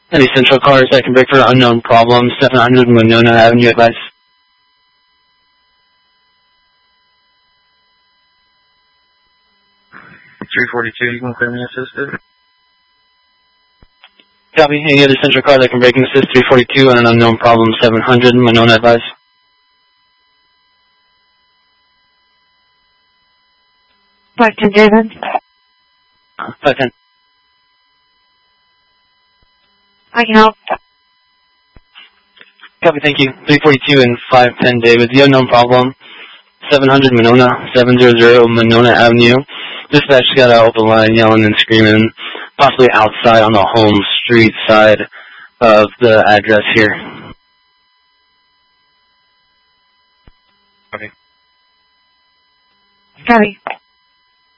Any central cars that can break for unknown problem, 700 Winona Avenue, advice. $342, you can clear me assisted. Copy. Any other central car that can break and assist, 342 on an unknown problem, 700 Winona, advice. 510, David. 510. I can help. Copy, thank you. 342 and 510, David. The unknown problem, 700 Winona, 700 Winona Avenue. Dispatch got out of the line yelling and screaming, possibly outside on the home street side of the address here. Okay. Copy.